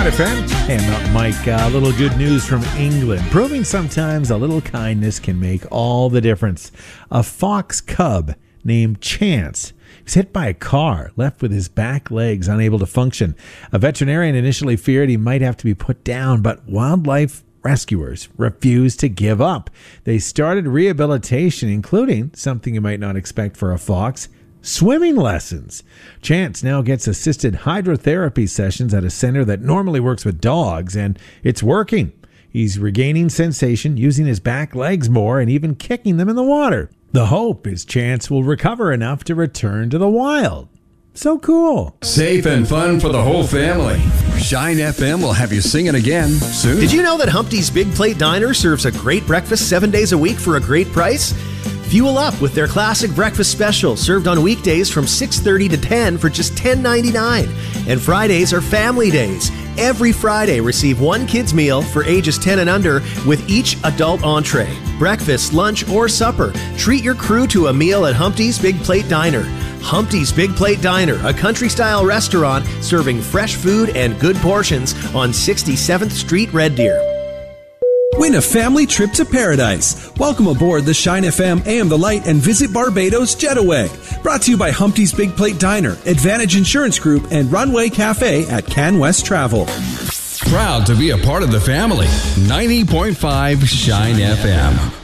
And Mike, a little good news from England, proving sometimes a little kindness can make all the difference. A fox cub named Chance was hit by a car, left with his back legs unable to function. A veterinarian initially feared he might have to be put down, but wildlife rescuers refused to give up. They started rehabilitation, including something you might not expect for a fox: swimming lessons. Chance now gets assisted hydrotherapy sessions at a center that normally works with dogs, and it's working. He's regaining sensation, using his back legs more, and even kicking them in the water. The hope is Chance will recover enough to return to the wild. So cool. Safe and fun for the whole family. Shine FM will have you singing again soon. Did you know that Humpty's Big Plate Diner serves a great breakfast 7 days a week for a great price? Fuel up with their classic breakfast special, served on weekdays from 6:30 to 10 for just $10.99. And Fridays are family days. Every Friday, receive one kid's meal for ages 10 and under with each adult entree. Breakfast, lunch, or supper. Treat your crew to a meal at Humpty's Big Plate Diner. Humpty's Big Plate Diner, a country-style restaurant serving fresh food and good portions on 67th Street, Red Deer. Win a family trip to paradise. Welcome aboard the Shine FM AM The Light and visit Barbados Jetaway. Brought to you by Humpty's Big Plate Diner, Advantage Insurance Group, and Runway Cafe at CanWest Travel. Proud to be a part of the family. 90.5 Shine FM.